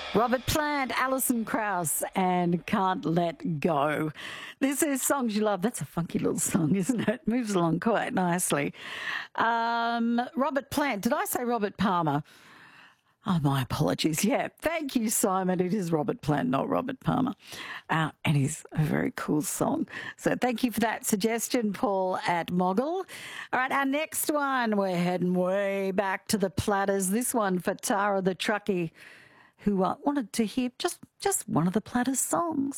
Robert Plant, Alison Krauss, and Can't Let Go. This is Songs You Love. That's a funky little song, isn't it? Moves along quite nicely. Robert Plant. Did I say Robert Palmer? Oh, my apologies. Yeah, thank you, Simon. It is Robert Plant, not Robert Palmer. And it's a very cool song. So thank you for that suggestion, Paul at Moggle. All right, our next one, we're heading way back to the Platters. This one for Tara the Truckie, who wanted to hear just one of the Platters songs.